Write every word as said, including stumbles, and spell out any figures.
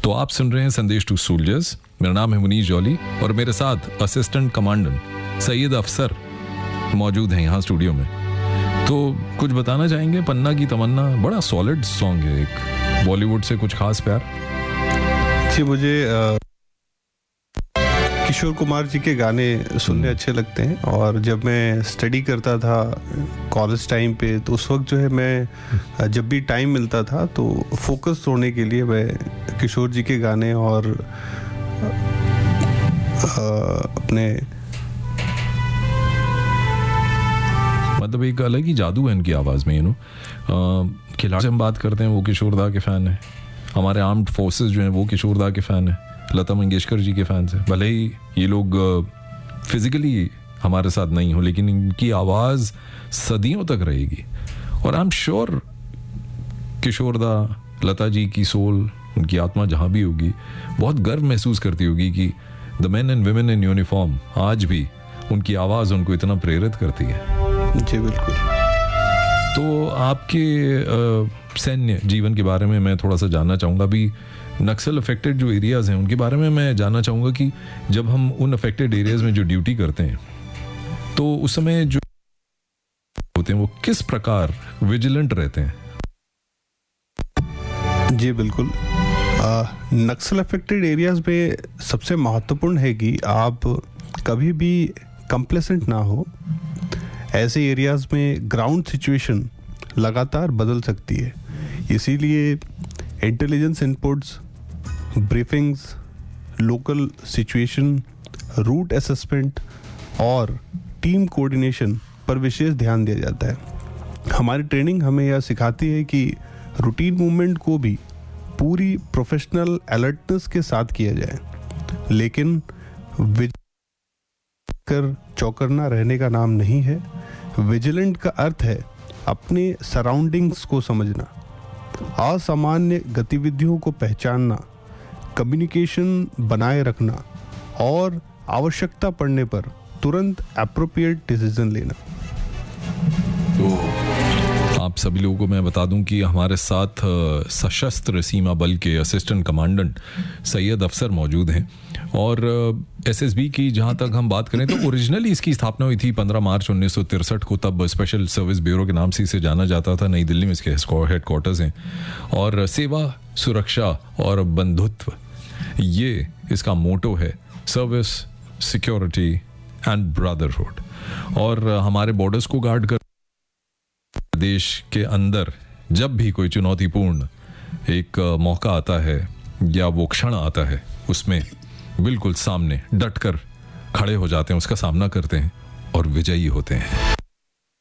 तो आप सुन रहे हैं संदेश टू सोल्जर्स। मेरा नाम है मुनीश जौली और मेरे साथ असिस्टेंट कमांडेंट सैयद अफसर मौजूद हैं यहाँ स्टूडियो में। तो कुछ बताना चाहेंगे? पन्ना की तमन्ना बड़ा सॉलिड सॉन्ग है, एक बॉलीवुड से कुछ खास प्यार? जी, मुझे आ, किशोर कुमार जी के गाने सुनने अच्छे लगते हैं और जब मैं स्टडी करता था कॉलेज टाइम पे तो उस वक्त जो है मैं जब भी टाइम मिलता था तो फोकस तोड़ने के लिए मैं किशोर जी के गाने और आ, अपने मतलब एक अलग ही जादू है इनकी आवाज़ में, यू नो। खिलाड़ी से हम बात करते हैं वो किशोर दा के फ़ैन है, हमारे आर्म्ड फोर्सेस जो हैं वो किशोर दा के फ़ैन है, लता मंगेशकर जी के फैंस हैं। भले ही ये लोग फिजिकली हमारे साथ नहीं हो लेकिन इनकी आवाज़ सदियों तक रहेगी। और आई एम श्योर किशोर दा, लता जी की सोल, उनकी आत्मा जहाँ भी होगी बहुत गर्व महसूस करती होगी कि the main and women in uniform आज भी उनकी आवाज़ उनको इतना प्रेरित करती है। जी बिल्कुल। तो आपके सैन्य जीवन के बारे में मैं थोड़ा सा जानना चाहूँगा। अभी नक्सल अफेक्टेड जो एरियाज़ हैं उनके बारे में मैं जानना चाहूँगा कि जब हम उन अफेक्टेड एरियाज़ में जो ड्यूटी करते हैं तो उस समय जो होते हैं वो किस प्रकार विजिलेंट रहते हैं? जी बिल्कुल। नक्सल अफेक्टेड एरियाज़ में सबसे महत्वपूर्ण है कि आप कभी भी कंप्लेसेंट ना हो। ऐसे एरियाज़ में ग्राउंड सिचुएशन लगातार बदल सकती है, इसीलिए intelligence inputs, briefings, local situation, root assessment और टीम कोऑर्डिनेशन पर विशेष ध्यान दिया जाता है। हमारी ट्रेनिंग हमें यह सिखाती है कि रूटीन मूवमेंट को भी पूरी प्रोफेशनल अलर्टनेस के साथ किया जाए, लेकिन कर चौकन्ना रहने का नाम नहीं है। विजिलेंट का अर्थ है अपने सराउंडिंग्स को समझना, असामान्य गतिविधियों को पहचानना, कम्युनिकेशन बनाए रखना और आवश्यकता पड़ने पर तुरंत एप्रोप्रिएट डिसीजन लेना। तो आप सभी लोगों को मैं बता दूं कि हमारे साथ सशस्त्र सीमा बल के असिस्टेंट कमांडेंट सैयद अफसर मौजूद हैं और एसएसबी की जहां तक हम बात करें तो ओरिजिनली इसकी स्थापना हुई थी पंद्रह मार्च उन्नीस सौ तिरसठ को। तब स्पेशल सर्विस ब्यूरो के नाम से इसे जाना जाता था। नई दिल्ली में इसके हेडक्वार्टर्स हैं और सेवा, सुरक्षा और बंधुत्व ये इसका मोटो है। Service, security and brotherhood. और हमारे बॉर्डर्स को गार्ड कर देश के अंदर जब भी कोई चुनौतीपूर्ण एक मौका आता है या वो क्षण आता है उसमें बिल्कुल सामने डटकर खड़े हो जाते हैं, उसका सामना करते हैं और विजयी होते हैं।